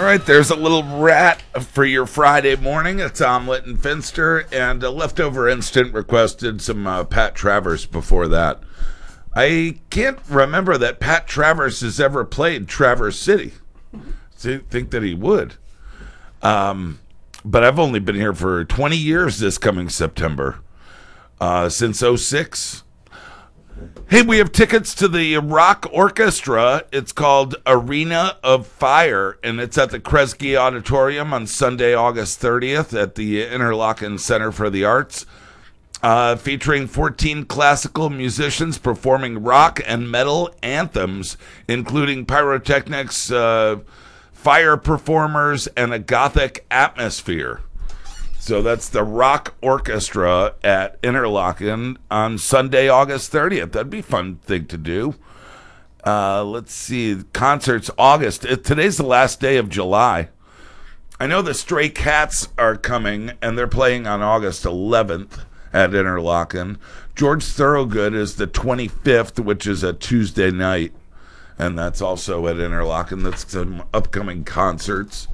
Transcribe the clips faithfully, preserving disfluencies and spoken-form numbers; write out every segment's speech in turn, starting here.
All right, there's a little rat for your Friday morning. It's Omelet and Finster, and a leftover instant requested some uh, Pat Travers before that. I can't remember that Pat Travers has ever played Traverse City. I think that he would. Um, but I've only been here for twenty years this coming September, uh, since oh six. Hey, we have tickets to the rock orchestra. It's called Arena of Fire, and it's at the Kresge Auditorium on Sunday, August thirtieth at the Interlochen Center for the Arts, uh, featuring fourteen classical musicians performing rock and metal anthems, including pyrotechnics, uh, fire performers, and a gothic atmosphere. So that's the rock orchestra at Interlochen on Sunday, August thirtieth. That'd be a fun thing to do. Uh, let's see. Concerts, August. It, today's the last day of July. I know the Stray Cats are coming, and they're playing on August eleventh at Interlochen. George Thorogood is the twenty-fifth, which is a Tuesday night, and that's also at Interlochen. That's some upcoming concerts.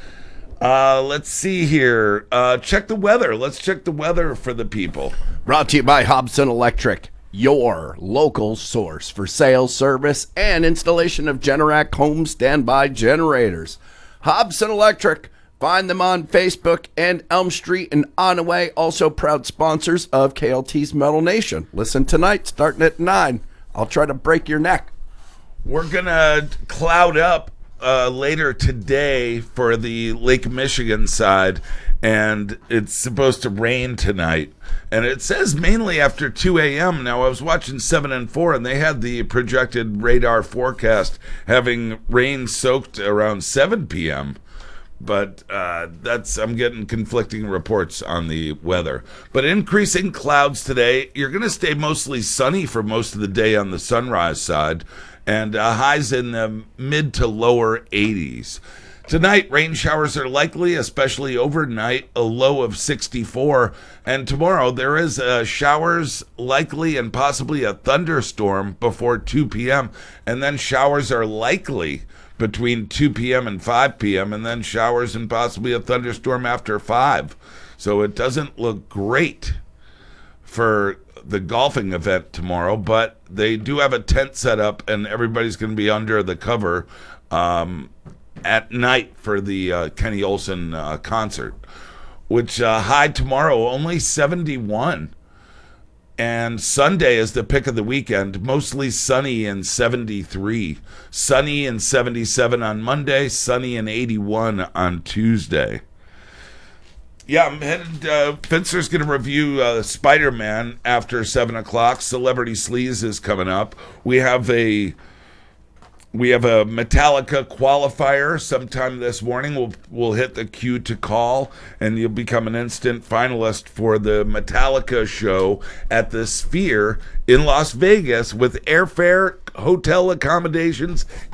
Uh, let's see here. Uh, check the weather. Let's check the weather for the people. Brought to you by Hobson Electric, your local source for sales, service, and installation of Generac home standby generators. Hobson Electric. Find them on Facebook and Elm Street and Onaway. Also proud sponsors of K L T's Metal Nation. Listen tonight, starting at nine. I'll try to break your neck. We're going to cloud up Uh, later today for the Lake Michigan side, and it's supposed to rain tonight. And it says mainly after two a.m. Now, I was watching seven and four, and they had the projected radar forecast having rain soaked around seven p.m. But uh, that's I'm getting conflicting reports on the weather. But increasing clouds today. You're going to stay mostly sunny for most of the day on the sunrise side, and uh, highs in the mid to lower eighties. Tonight, rain showers are likely, especially overnight, a low of sixty-four. And tomorrow, there is uh, showers likely and possibly a thunderstorm before two p.m. And then showers are likely between two p.m. and five p.m. And then showers and possibly a thunderstorm after five. So it doesn't look great for the golfing event tomorrow, but they do have a tent set up, and everybody's going to be under the cover um, at night for the uh, Kenny Olson uh, concert, which uh, high tomorrow, only seventy-one. And Sunday is the pick of the weekend, mostly sunny and seventy-three. Sunny and seventy-seven on Monday, sunny and eighty-one on Tuesday. Yeah, I'm headed. Uh, Finster's going to review uh, Spider-Man after seven o'clock. Celebrity Sleaze is coming up. We have a we have a Metallica qualifier sometime this morning. We'll we'll hit the queue to call, and you'll become an instant finalist for the Metallica show at the Sphere in Las Vegas with airfare, hotel accommodations,